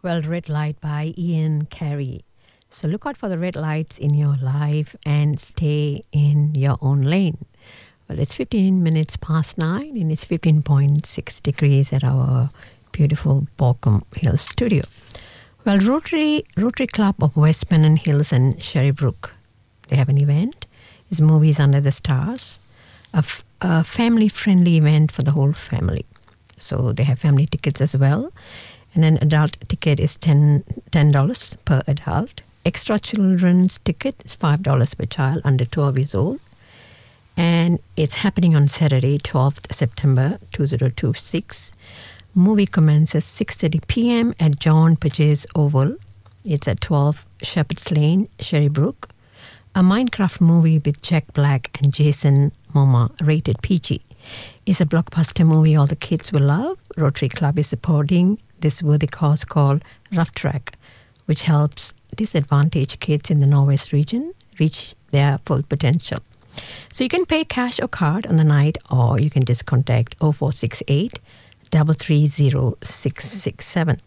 Well, Red Light by Ian Carey. So look out for the red lights in your life and stay in your own lane. Well, it's 15 minutes past 9 and it's 15.6 degrees at our beautiful Borkum Hills studio. Well, Rotary Club of West Pennant Hills and Sherrybrook, they have an event. It's Movies Under the Stars, a family-friendly event for the whole family. So they have family tickets as well. And an adult ticket is $10 per adult. Extra children's ticket is $5 per child under 12 years old. And it's happening on Saturday, 12th September 2026. Movie commences 6:30 p.m. at John Purchase Oval. It's at 12 Shepherd's Lane, Sherrybrook. A Minecraft movie with Jack Black and Jason Momoa, rated PG. It's a blockbuster movie all the kids will love. Rotary Club is supporting this worthy cause called Rough Track, which helps disadvantaged kids in the Northwest region reach their full potential. So you can pay cash or card on the night, or you can just contact 0468 330 667.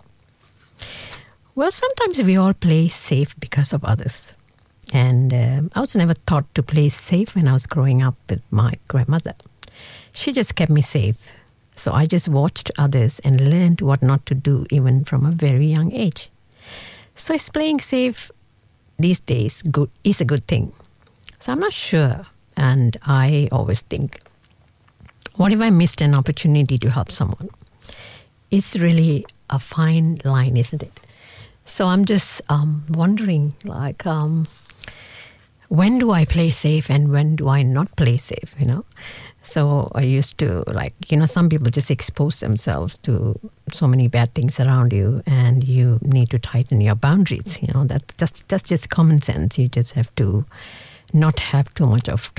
Well, sometimes we all play safe because of others. And I was never taught to play safe when I was growing up with my grandmother. She just kept me safe. So I just watched others and learned what not to do even from a very young age. So is playing safe these days is a good thing? So I'm not sure. And I always think, what if I missed an opportunity to help someone? It's really a fine line, isn't it? So I'm just wondering, like, when do I play safe and when do I not play safe, So I used to, some people just expose themselves to so many bad things around you, and you need to tighten your boundaries. That's just common sense. You just have to not have too much of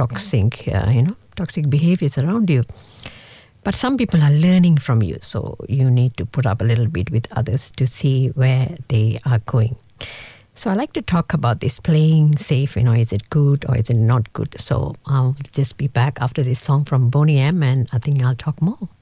toxic behaviors around you. But some people are learning from you, so you need to put up a little bit with others to see where they are going. So I like to talk about this playing safe, is it good or is it not good? So I'll just be back after this song from Boney M, and I think I'll talk more.